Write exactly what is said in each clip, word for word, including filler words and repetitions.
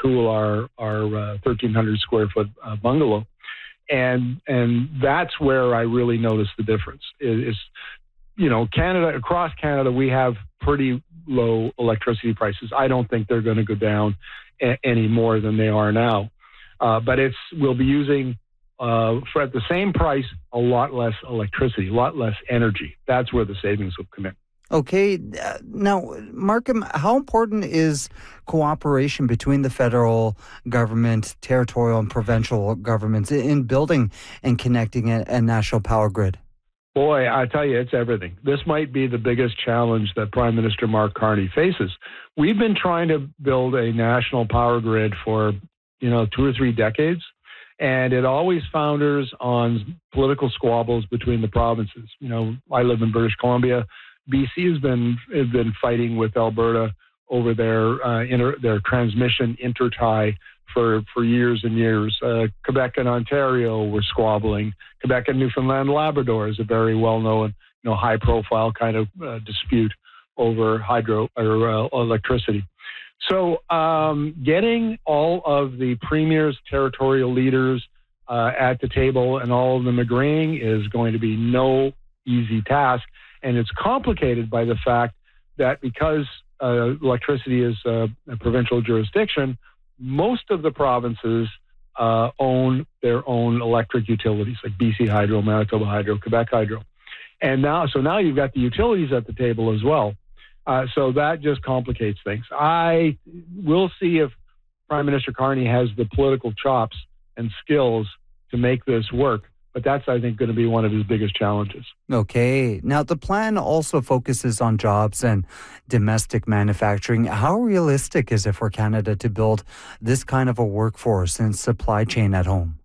cool our our uh, thirteen hundred square foot uh, bungalow. And and that's where I really noticed the difference. Is, is you know, Canada, across Canada, we have pretty low electricity prices. I don't think they're going to go down a- any more than they are now. Uh, but it's we'll be using, uh, for at the same price, a lot less electricity, a lot less energy. That's where the savings will come in. Okay. Uh, now, Markham, how important is cooperation between the federal government, territorial and provincial governments in building and connecting a, a national power grid? Boy, I tell you, it's everything. This might be the biggest challenge that Prime Minister Mark Carney faces. We've been trying to build a national power grid for, you know, two or three decades, and it always founders on political squabbles between the provinces. You know, I live in British Columbia. B C has been has been fighting with Alberta over their uh, inter, their transmission intertie for for years and years. Uh, Quebec and Ontario were squabbling. Quebec and Newfoundland Labrador is a very well known, you know, high profile kind of uh, dispute over hydro or uh, electricity. So um, getting all of the premiers, territorial leaders uh, at the table and all of them agreeing is going to be no easy task. And it's complicated by the fact that because uh, electricity is uh, a provincial jurisdiction, most of the provinces uh, own their own electric utilities, like B C Hydro, Manitoba Hydro, Quebec Hydro. And now, so now you've got the utilities at the table as well. Uh, so that just complicates things. I will see if Prime Minister Carney has the political chops and skills to make this work. But that's, I think, going to be one of his biggest challenges. Okay. Now, the plan also focuses on jobs and domestic manufacturing. How realistic is it for Canada to build this kind of a workforce and supply chain at home?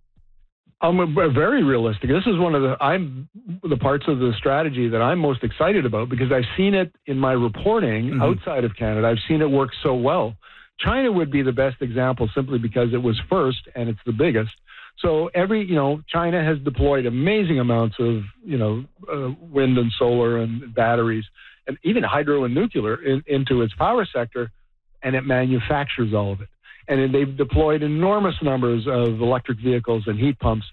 Um, very realistic. This is one of the I'm the parts of the strategy that I'm most excited about because I've seen it in my reporting mm-hmm. outside of Canada. I've seen it work so well. China would be the best example simply because it was first and it's the biggest. So every, you know, China has deployed amazing amounts of, you know, uh, wind and solar and batteries and even hydro and nuclear in, into its power sector, and it manufactures all of it. And they've deployed enormous numbers of electric vehicles and heat pumps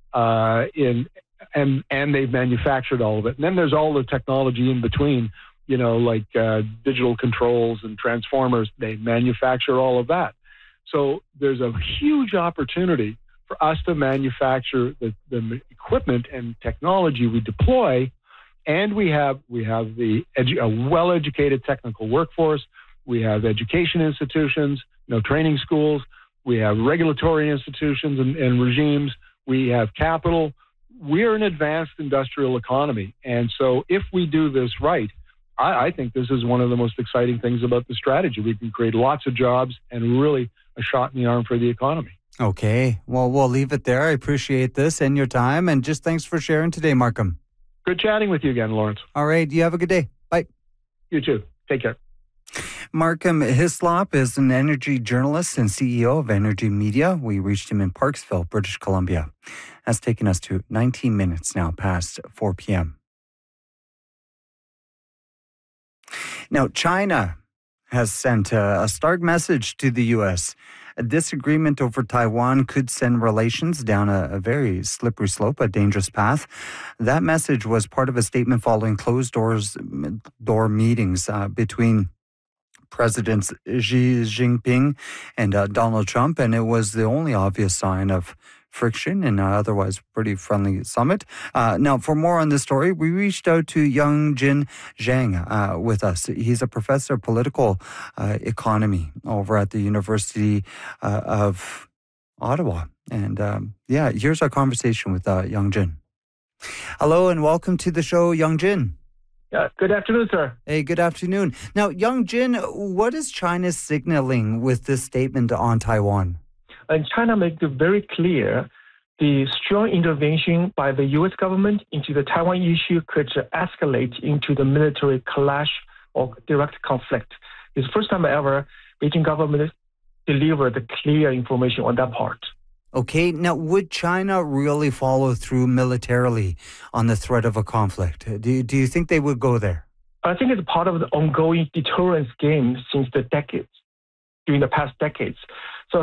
uh, in, and and they've manufactured all of it. And then there's all the technology in between, you know, like uh, digital controls and transformers. They manufacture all of that. So there's a huge opportunity for us to manufacture the, the equipment and technology we deploy, and we have we have the edu- a well-educated technical workforce. We have education institutions, you know, training schools. We have regulatory institutions and, and regimes. We have capital. We are an advanced industrial economy, and so if we do this right, I, I think this is one of the most exciting things about the strategy. We can create lots of jobs and really a shot in the arm for the economy. Okay. Well, we'll leave it there. I appreciate this and your time. And just thanks for sharing today, Markham. Good chatting with you again, Lawrence. All right. You have a good day. Bye. You too. Take care. Markham Hislop is an energy journalist and C E O of Energy Media. We reached him in Parksville, British Columbia. That's taken us to nineteen minutes now past four p.m. Now, China has sent a, a stark message to the U S. A disagreement over Taiwan could send relations down a, a very slippery slope, a dangerous path. That message was part of a statement following closed doors door meetings uh, between Presidents Xi Jinping and uh, Donald Trump, and it was the only obvious sign of friction in an otherwise pretty friendly summit. Uh, now, for more on this story, we reached out to Youngjin Zhang uh, with us. He's a professor of political uh, economy over at the University uh, of Ottawa. And um, yeah, here's our conversation with uh, Youngjin. Hello and welcome to the show, Youngjin. Yeah, good afternoon, sir. Hey, good afternoon. Now, Youngjin, what is China signaling with this statement on Taiwan? And China made it very clear the strong intervention by the U S government into the Taiwan issue could escalate into the military clash or direct conflict. It's the first time ever Beijing government delivered the clear information on that part. Okay, now would China really follow through militarily on the threat of a conflict? Do you, do you think they would go there? I think it's part of the ongoing deterrence game since the decades, during the past decades. So